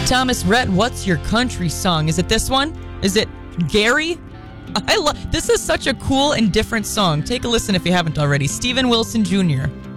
Thomas Rhett, what's your country song? Is it this one? Is it Gary? This is such a cool and different song. Take a listen if you haven't already. Steven Wilson Jr.